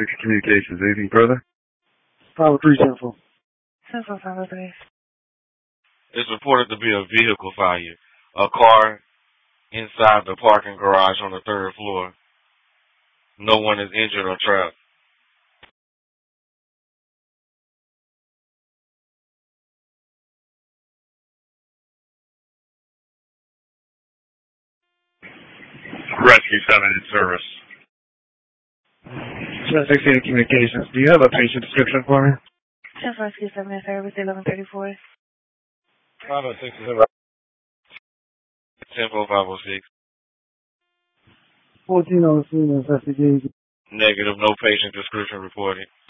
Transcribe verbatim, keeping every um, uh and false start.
six Communications. Anything further? five oh three, Central. Central five oh three. It's reported to be a vehicle fire. A car inside the parking garage on the third floor. No one is injured or trapped. Rescue seven in service. six Communications. Do you have a patient description for me? Central Rescue seven in service, eleven thirty-four. five oh six is in. Tempo five oh six. fourteen on the scene investigation. Negative, no patient description reported.